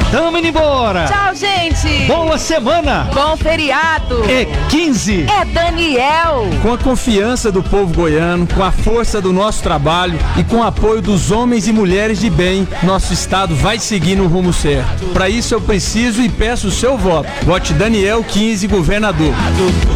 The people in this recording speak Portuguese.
Tamo indo embora. Tchau, gente. Boa semana. Bom feriado. É 15. É Daniel. Com a confiança do povo goiano, com a força do nosso trabalho e com o apoio dos homens e mulheres de bem, nosso estado vai seguir no rumo certo. Para isso eu preciso e peço o seu voto. Vote Daniel 15, governador.